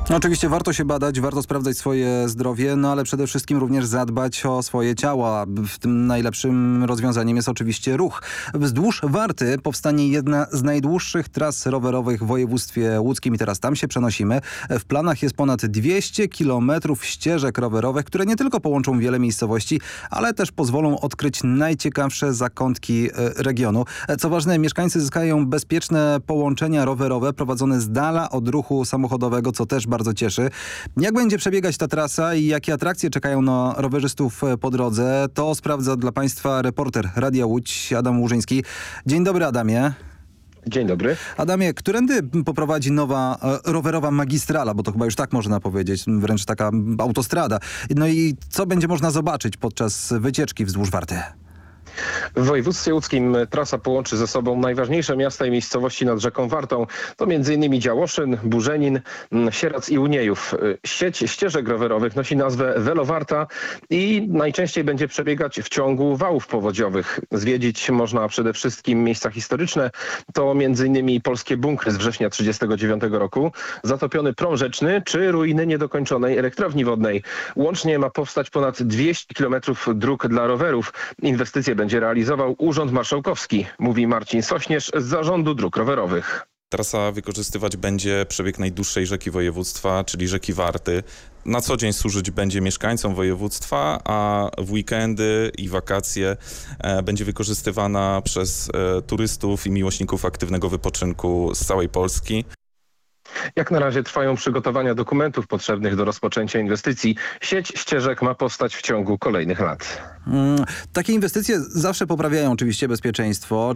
Oczywiście warto się badać, warto sprawdzać swoje zdrowie, no ale przede wszystkim również zadbać o swoje ciała. W tym najlepszym rozwiązaniem jest oczywiście ruch. Wzdłuż Warty powstanie jedna z najdłuższych tras rowerowych w województwie łódzkim i teraz tam się przenosimy. W planach jest ponad 200 kilometrów ścieżek rowerowych, które nie tylko połączą wiele miejscowości, ale też pozwolą odkryć najciekawsze zakątki regionu. Co ważne, mieszkańcy zyskają bezpieczne połączenia rowerowe prowadzone z dala od ruchu samochodowego, co też bardzo cieszy. Jak będzie przebiegać ta trasa i jakie atrakcje czekają na rowerzystów po drodze, to sprawdza dla Państwa reporter Radia Łódź Adam Łużyński. Dzień dobry, Adamie. Dzień dobry. Adamie, którędy poprowadzi nowa rowerowa magistrala, bo to chyba już tak można powiedzieć, wręcz taka autostrada. No i co będzie można zobaczyć podczas wycieczki wzdłuż Warty? W województwie łódzkim trasa połączy ze sobą najważniejsze miasta i miejscowości nad rzeką Wartą. To m.in. Działoszyn, Burzenin, Sieradz i Uniejów. Sieć ścieżek rowerowych nosi nazwę Velowarta i najczęściej będzie przebiegać w ciągu wałów powodziowych. Zwiedzić można przede wszystkim miejsca historyczne. To m.in. polskie bunkry z września 1939 roku, zatopiony prom rzeczny czy ruiny niedokończonej elektrowni wodnej. Łącznie ma powstać ponad 200 km dróg dla rowerów. Inwestycje będzie realizował Urząd Marszałkowski, mówi Marcin Sośnierz z Zarządu Dróg Rowerowych. Trasa wykorzystywać będzie przebieg najdłuższej rzeki województwa, czyli rzeki Warty. Na co dzień służyć będzie mieszkańcom województwa, a w weekendy i wakacje będzie wykorzystywana przez turystów i miłośników aktywnego wypoczynku z całej Polski. Jak na razie trwają przygotowania dokumentów potrzebnych do rozpoczęcia inwestycji. Sieć ścieżek ma powstać w ciągu kolejnych lat. Takie inwestycje zawsze poprawiają oczywiście bezpieczeństwo.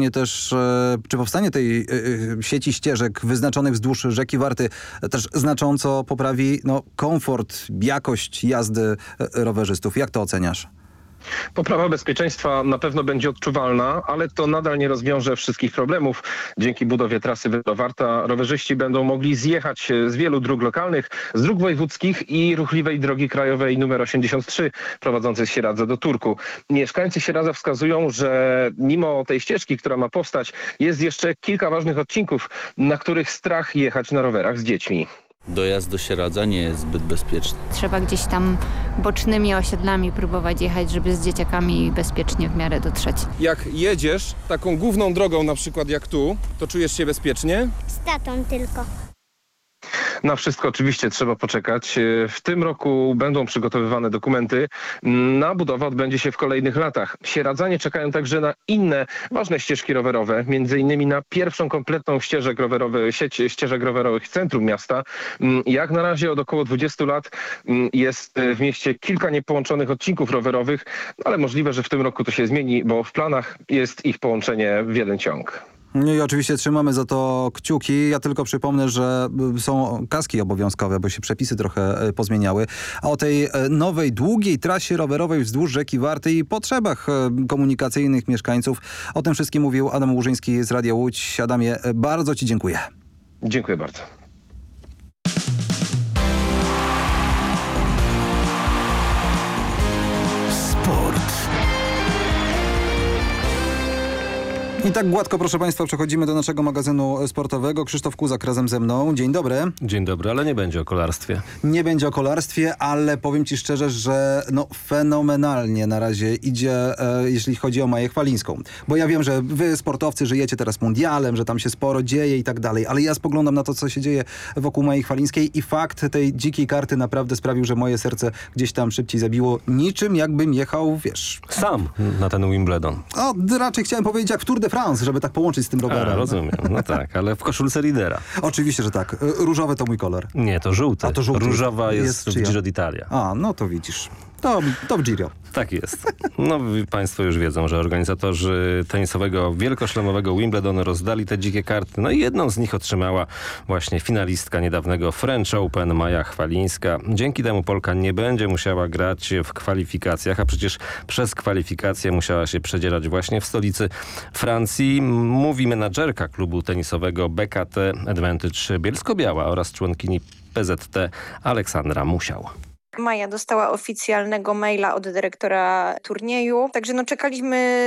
Czy powstanie tej sieci ścieżek wyznaczonych wzdłuż rzeki Warty też znacząco poprawi komfort, jakość jazdy rowerzystów? Jak to oceniasz? Poprawa bezpieczeństwa na pewno będzie odczuwalna, ale to nadal nie rozwiąże wszystkich problemów. Dzięki budowie trasy Velowarta rowerzyści będą mogli zjechać z wielu dróg lokalnych, z dróg wojewódzkich i ruchliwej drogi krajowej nr 83 prowadzącej z Sieradza do Turku. Mieszkańcy Sieradza wskazują, że mimo tej ścieżki, która ma powstać, jest jeszcze kilka ważnych odcinków, na których strach jechać na rowerach z dziećmi. Dojazd do Sieradza nie jest zbyt bezpieczny. Trzeba gdzieś tam bocznymi osiedlami próbować jechać, żeby z dzieciakami bezpiecznie w miarę dotrzeć. Jak jedziesz taką główną drogą, na przykład jak tu, to czujesz się bezpiecznie? Z tatą tylko. Na wszystko oczywiście trzeba poczekać. W tym roku będą przygotowywane dokumenty. Na budowę odbędzie się w kolejnych latach. Sieradzanie czekają także na inne ważne ścieżki rowerowe, między innymi na pierwszą kompletną sieć ścieżek rowerowych w centrum miasta. Jak na razie od około 20 lat jest w mieście kilka niepołączonych odcinków rowerowych, ale możliwe, że w tym roku to się zmieni, bo w planach jest ich połączenie w jeden ciąg. No i oczywiście trzymamy za to kciuki. Ja tylko przypomnę, że są kaski obowiązkowe, bo się przepisy trochę pozmieniały. A o tej nowej, długiej trasie rowerowej wzdłuż rzeki Warty i potrzebach komunikacyjnych mieszkańców, o tym wszystkim mówił Adam Łużyński z Radia Łódź. Adamie, bardzo Ci dziękuję. Dziękuję bardzo. I tak gładko, proszę Państwa, przechodzimy do naszego magazynu sportowego. Krzysztof Kuzak razem ze mną. Dzień dobry. Dzień dobry, ale nie będzie o kolarstwie. Nie będzie o kolarstwie, ale powiem Ci szczerze, że fenomenalnie na razie idzie, jeśli chodzi o Maję Chwalińską. Bo ja wiem, że wy sportowcy żyjecie teraz mundialem, że tam się sporo dzieje i tak dalej, ale ja spoglądam na to, co się dzieje wokół Mai Chwalińskiej i fakt tej dzikiej karty naprawdę sprawił, że moje serce gdzieś tam szybciej zabiło. Niczym jakbym jechał, wiesz... Sam na ten Wimbledon. O, raczej chciałem powiedzieć jak w Tour de France, żeby tak połączyć z tym rowerem. Rozumiem, no tak, ale w koszulce lidera. Oczywiście, że tak. Różowy to mój kolor. Nie, to żółty. A to żółty. Różowa jest w Giro d'Italia. A, no to widzisz. To w Giro. Tak jest. No Państwo już wiedzą, że organizatorzy tenisowego wielkoszlemowego Wimbledonu rozdali te dzikie karty. No i jedną z nich otrzymała właśnie finalistka niedawnego French Open Maja Chwalińska. Dzięki temu Polka nie będzie musiała grać w kwalifikacjach, a przecież przez kwalifikacje musiała się przedzierać właśnie w stolicy Francji. Mówi menadżerka klubu tenisowego BKT Advantage Bielsko-Biała oraz członkini PZT Aleksandra Musiał. Maja dostała oficjalnego maila od dyrektora turnieju, także czekaliśmy